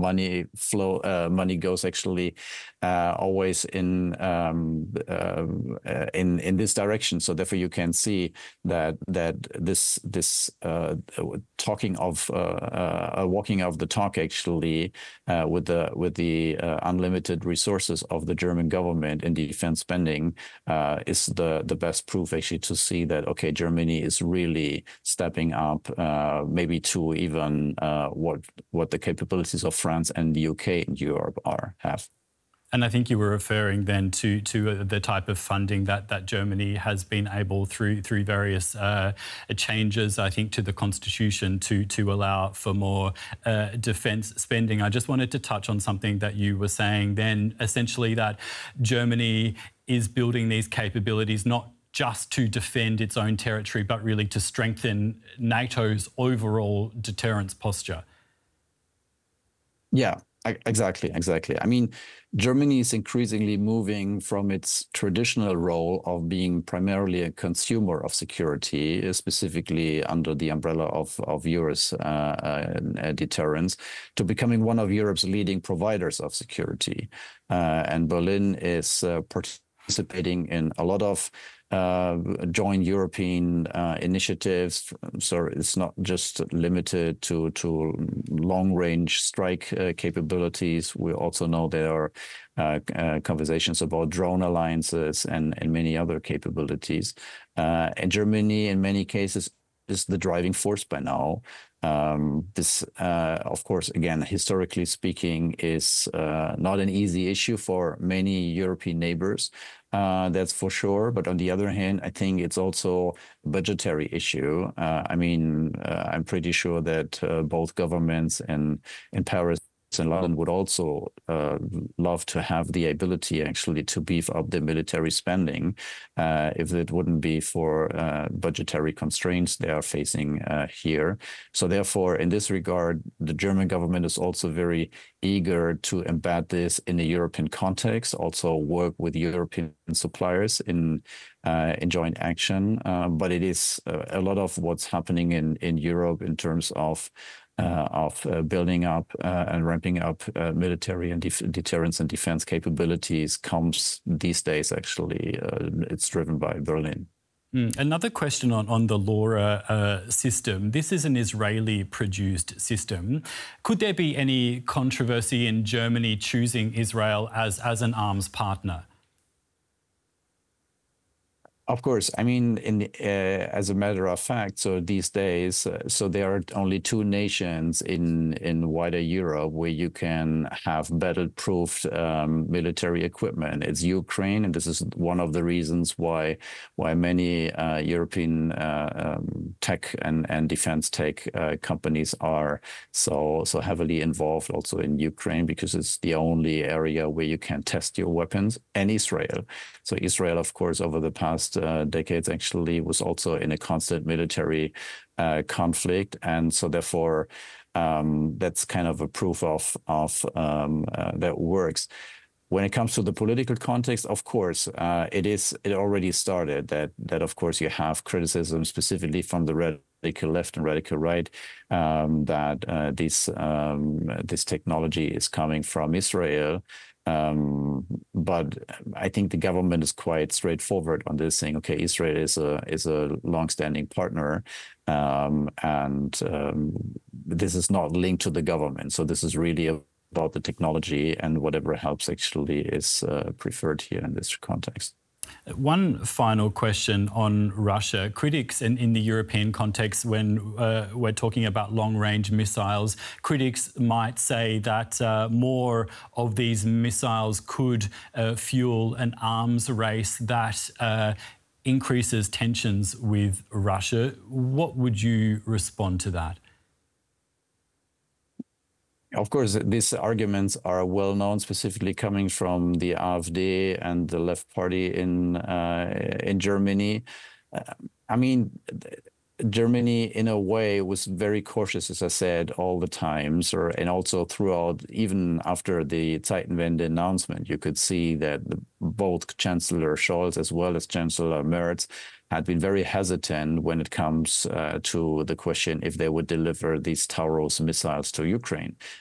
money goes actually always in this direction. So therefore, you can see that this talking of walking of the talk actually with the unlimited resources of the German government in defense spending is the best proof actually to see that, okay, Germany is really stepping up, maybe to even what the capabilities of France and the UK and Europe have. And I think you were referring then to the type of funding that Germany has been able through various changes, I think, to the constitution to allow for more defence spending. I just wanted to touch on something that you were saying then, essentially that Germany is building these capabilities not just to defend its own territory, but really to strengthen NATO's overall deterrence posture. Yeah. Exactly. I mean, Germany is increasingly moving from its traditional role of being primarily a consumer of security, specifically under the umbrella of US deterrence, to becoming one of Europe's leading providers of security. And Berlin is participating in a lot of joint European initiatives. So it's not just limited to long-range strike capabilities. We also know there are conversations about drone alliances and many other capabilities. And Germany, in many cases, is the driving force by now. This, of course, again, historically speaking, is not an easy issue for many European neighbors. That's for sure. But on the other hand, I think it's also a budgetary issue. I mean, I'm pretty sure that both governments in Paris and London would also love to have the ability actually to beef up the military spending if it wouldn't be for budgetary constraints they are facing here. So therefore, in this regard, the German government is also very eager to embed this in a European context, also work with European suppliers in joint action. But it is a lot of what's happening in Europe in terms of building up and ramping up military and deterrence and defense capabilities comes these days, actually. It's driven by Berlin. Another question on the LoRa system. This is an Israeli-produced system. Could there be any controversy in Germany choosing Israel as an arms partner? Of course. I mean, as a matter of fact, so these days, so there are only two nations in wider Europe where you can have battle-proofed military equipment. It's Ukraine, and this is one of the reasons why many European tech and defense tech companies are so heavily involved also in Ukraine, because it's the only area where you can test your weapons, and Israel. So Israel, of course, over the past decades actually was also in a constant military conflict, and so therefore that's kind of a proof of that works. When it comes to the political context, of course, it already started that of course you have criticism specifically from the radical left and radical right that this technology is coming from Israel. But I think the government is quite straightforward on this, saying, okay, Israel is a long-standing partner, and this is not linked to the government. So this is really about the technology, and whatever helps actually is preferred here in this context. One final question on Russia. Critics in the European context, when we're talking about long-range missiles, critics might say that more of these missiles could fuel an arms race that increases tensions with Russia. What would you respond to that? Of course, these arguments are well known, specifically coming from the AfD and the left party in Germany. I mean, Germany, in a way, was very cautious, as I said, all the time. And also throughout, even after the Zeitenwende announcement, you could see that both Chancellor Scholz as well as Chancellor Merz had been very hesitant when it comes to the question if they would deliver these Taurus missiles to Ukraine.